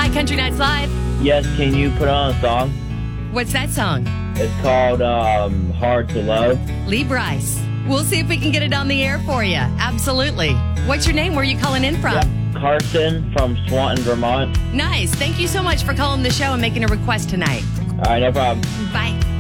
Hi, Country Nights Live. Yes, can you put on a song? What's that song? It's called Hard to Love. Lee Brice. We'll see if we can get it on the air for you. Absolutely. What's your name? Where are you calling in from? Yeah. Carson from Swanton, Vermont. Nice. Thank you so much for calling the show and making a request tonight. All right, no problem. Bye.